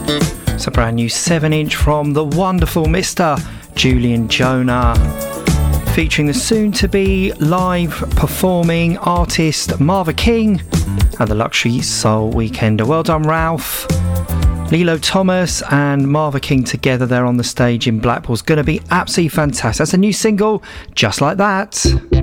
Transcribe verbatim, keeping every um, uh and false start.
It's a brand new seven inch from the wonderful Mister Julian Jonah, featuring the soon-to-be live performing artist Marva King and the Luxury Soul Weekender. Well done, Ralph. Lilo Thomas and Marva King together there on the stage in Blackpool's going to be absolutely fantastic. That's a new single, Just Like That.